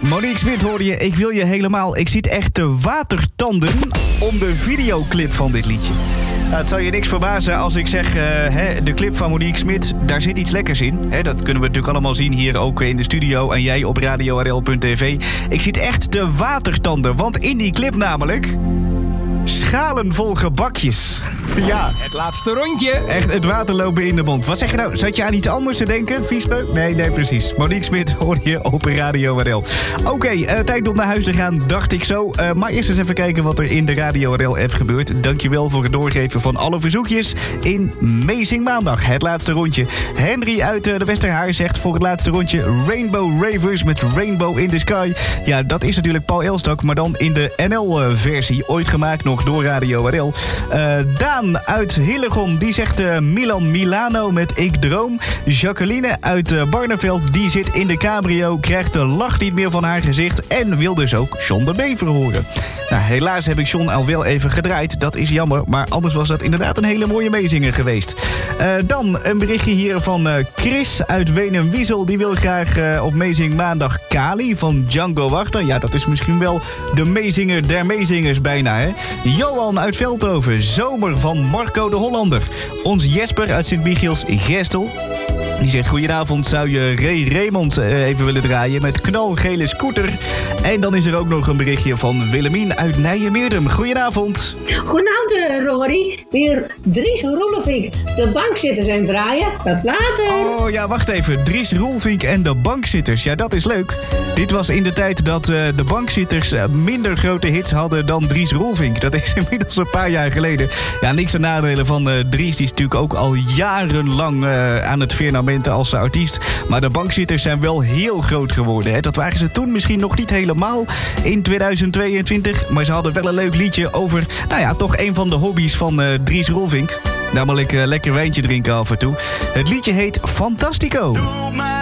Monique Smit hoorde je, ik wil je helemaal. Ik zit echt te watertanden om de videoclip van dit liedje. Nou, het zal je niks verbazen als ik zeg, de clip van Monique Smit, daar zit iets lekkers in. Dat kunnen we natuurlijk allemaal zien hier ook in de studio en jij op radio.nl.tv. Ik zit echt te watertanden, want in die clip namelijk schalen vol gebakjes. Ja. Het laatste rondje. Echt het water lopen in de mond. Wat zeg je nou? Zat je aan iets anders te denken? Viespeuk? Nee, precies. Monique Smit hoor je op Radio RL. Oké, tijd om naar huis te gaan, dacht ik zo. Maar eerst eens even kijken wat er in de Radio RL-app gebeurt. Dankjewel voor het doorgeven van alle verzoekjes in Amazing Maandag. Het laatste rondje. Henry uit de Westerhaar zegt voor het laatste rondje Rainbow Ravers met Rainbow in the Sky. Ja, dat is natuurlijk Paul Elstak, maar dan in de NL-versie. Ooit gemaakt nog door Radio RL. Daan uit Hillegom, die zegt Milan Milano met Ik Droom. Jacqueline uit Barneveld, die zit in de cabrio, krijgt de lach niet meer van haar gezicht en wil dus ook John de Bever horen. Nou, helaas heb ik John al wel even gedraaid, dat is jammer, maar anders was dat inderdaad een hele mooie meezinger geweest. Dan een berichtje hier van Chris uit Wenum-Wiesel, die wil graag op Meezing Maandag Kali van Django Wachter. Ja, dat is misschien wel de meezinger der meezingers bijna, hè. Johan uit Veldhoven, Zomer van Marco de Hollander. Ons Jesper uit Sint-Michiels Gestel. Die zegt, goedenavond, zou je Ray Raymond even willen draaien met knalgele scooter? En dan is er ook nog een berichtje van Willemien uit Nijmeerdum. Goedenavond. Goedenavond, Rory. Weer Dries Roelevink, de bankzitters en draaien. Tot later. Oh ja, wacht even. Dries Roelvink en de bankzitters. Ja, dat is leuk. Dit was in de tijd dat de bankzitters minder grote hits hadden dan Dries Roelvink. Dat is inmiddels een paar jaar geleden. Ja, niks te nadelen van Dries. Die is natuurlijk ook al jarenlang aan het firmamenten als artiest. Maar de bankzitters zijn wel heel groot geworden. Hè? Dat waren ze toen misschien nog niet helemaal in 2022. Maar ze hadden wel een leuk liedje over, nou ja, toch een van de hobby's van Dries Roelvink. Namelijk lekker wijntje drinken af en toe. Het liedje heet Fantastico.